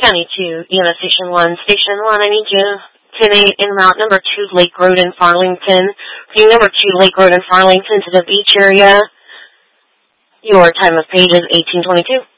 County 2, EMS Station 1. Station 1, I need you 10-8 en route number 2 Lake Road in Farlington. Bring number 2 Lake Road in Farlington to the beach area. Your time of page is 18:22.